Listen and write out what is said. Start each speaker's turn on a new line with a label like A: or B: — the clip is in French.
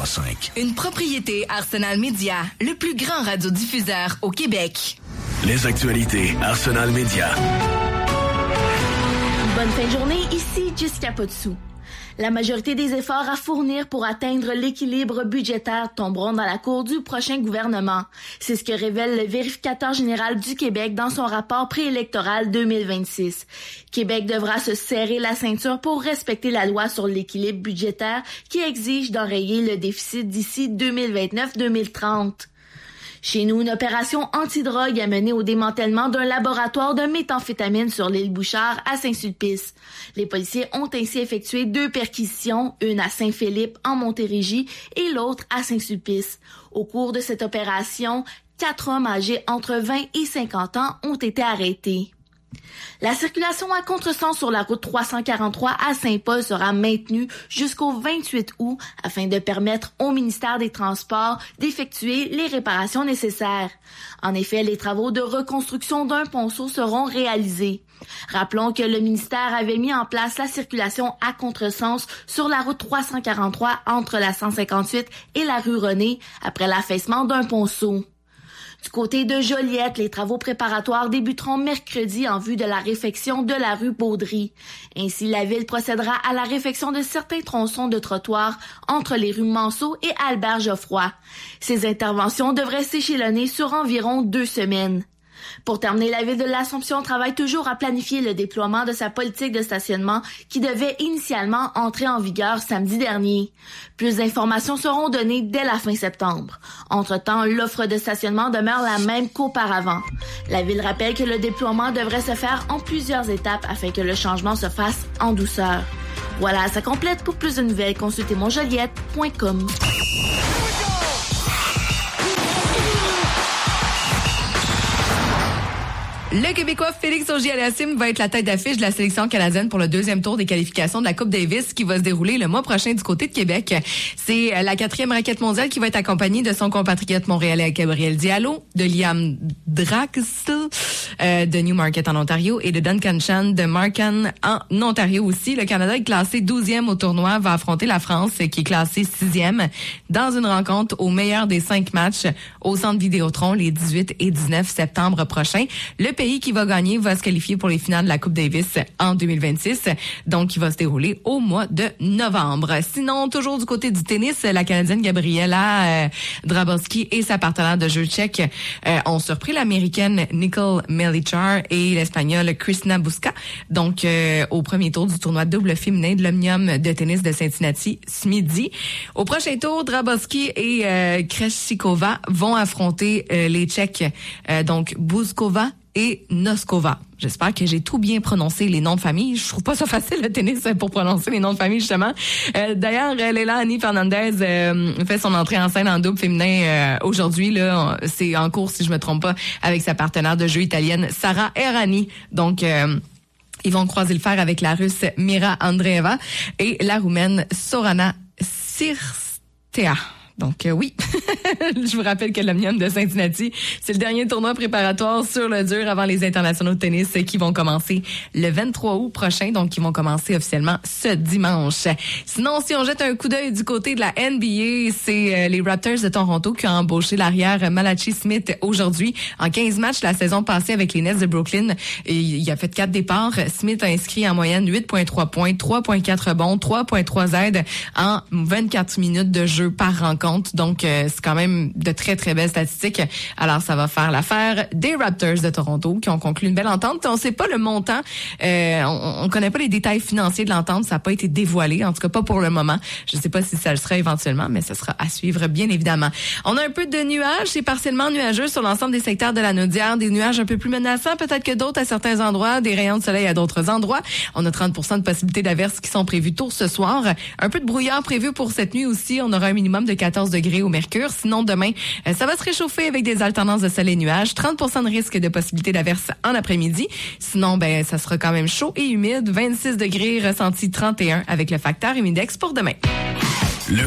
A: 101.5.
B: Une propriété Arsenal Media, le plus grand radiodiffuseur au Québec.
A: Les actualités Arsenal Media.
C: Bonne fin de journée, ici Jessica Potsou. La majorité des efforts à fournir pour atteindre l'équilibre budgétaire tomberont dans la cour du prochain gouvernement. C'est ce que révèle le vérificateur général du Québec dans son rapport préélectoral 2026. Québec devra se serrer la ceinture pour respecter la loi sur l'équilibre budgétaire qui exige d'enrayer le déficit d'ici 2029-2030. Chez nous, une opération antidrogue a mené au démantèlement d'un laboratoire de méthamphétamine sur l'île Bouchard à Saint-Sulpice. Les policiers ont ainsi effectué 2 perquisitions, une à Saint-Philippe en Montérégie et l'autre à Saint-Sulpice. Au cours de cette opération, 4 hommes âgés entre 20 et 50 ans ont été arrêtés. La circulation à contresens sur la route 343 à Saint-Paul sera maintenue jusqu'au 28 août afin de permettre au ministère des Transports d'effectuer les réparations nécessaires. En effet, les travaux de reconstruction d'un ponceau seront réalisés. Rappelons que le ministère avait mis en place la circulation à contresens sur la route 343 entre la 158 et la rue René après l'affaissement d'un ponceau. Du côté de Joliette, les travaux préparatoires débuteront mercredi en vue de la réfection de la rue Baudry. Ainsi, la ville procédera à la réfection de certains tronçons de trottoir entre les rues Manceau et Albert-Geoffroy. Ces interventions devraient s'échelonner sur environ 2 semaines. Pour terminer, la ville de l'Assomption travaille toujours à planifier le déploiement de sa politique de stationnement qui devait initialement entrer en vigueur samedi dernier. Plus d'informations seront données dès la fin septembre. Entre-temps, l'offre de stationnement demeure la même qu'auparavant. La ville rappelle que le déploiement devrait se faire en plusieurs étapes afin que le changement se fasse en douceur. Voilà, ça complète. Pour plus de nouvelles, consultez monjoliette.com.
D: Le Québécois Félix Auger-Aliassime va être la tête d'affiche de la sélection canadienne pour le 2e tour des qualifications de la Coupe Davis qui va se dérouler le mois prochain du côté de Québec. C'est la 4e raquette mondiale qui va être accompagnée de son compatriote montréalais Gabriel Diallo, de Liam Draxl de Newmarket en Ontario et de Duncan Chan de Markham en Ontario aussi. Le Canada est classé 12e au tournoi, va affronter la France qui est classée 6e dans une rencontre au meilleur des 5 matchs au Centre Vidéotron les 18 et 19 septembre prochains. Le pays qui va gagner va se qualifier pour les finales de la Coupe Davis en 2026, donc qui va se dérouler au mois de novembre. Sinon, toujours du côté du tennis, la Canadienne Gabriela Drabowski et sa partenaire de jeu tchèque ont surpris l'Américaine Nicole Melichar et l'Espagnole Kristina Busca, donc au premier tour du tournoi double féminin de l'Omnium de tennis de Cincinnati ce midi. Au prochain tour, Drabowski et Krejcikova vont affronter les Tchèques, donc Buzkova et Noskova. J'espère que j'ai tout bien prononcé les noms de famille. Je trouve pas ça facile le tennis pour prononcer les noms de famille justement. D'ailleurs, Leilani Fernandez fait son entrée en scène en double féminin aujourd'hui. Là, c'est en cours si je me trompe pas avec sa partenaire de jeu italienne Sara Errani. Donc ils vont croiser le fer avec la Russe Mira Andreeva et la Roumaine Sorana Cirstea. Donc oui, je vous rappelle que l'Omnium de Cincinnati, c'est le dernier tournoi préparatoire sur le dur avant les internationaux de tennis qui vont commencer le 23 août prochain, donc qui vont commencer officiellement ce dimanche. Sinon, si on jette un coup d'œil du côté de la NBA, c'est les Raptors de Toronto qui ont embauché l'arrière Malachi Smith aujourd'hui. En 15 matchs la saison passée avec les Nets de Brooklyn, et il a fait 4 départs. Smith a inscrit en moyenne 8,3 points, 3,4 rebonds, 3,3 aides en 24 minutes de jeu par rencontre. Donc, c'est quand même de très, très belles statistiques. Alors, ça va faire l'affaire des Raptors de Toronto qui ont conclu une belle entente. On sait pas le montant. On connaît pas les détails financiers de l'entente. Ça n'a pas été dévoilé. En tout cas, pas pour le moment. Je sais pas si ça le sera éventuellement, mais ça sera à suivre, bien évidemment. On a un peu de nuages. C'est partiellement nuageux sur l'ensemble des secteurs de la Naudière. Des nuages un peu plus menaçants, peut-être que d'autres à certains endroits. Des rayons de soleil à d'autres endroits. On a 30% de possibilités d'averses qui sont prévues tôt ce soir. Un peu de brouillard prévu pour cette nuit aussi. On aura un minimum de 14 degrés au mercure. Sinon, demain, ça va se réchauffer avec des alternances de soleil et nuages. 30% de risque de possibilité d'averse en après-midi. Sinon, ça sera quand même chaud et humide. 26 degrés, ressenti 31 avec le facteur humidex pour demain.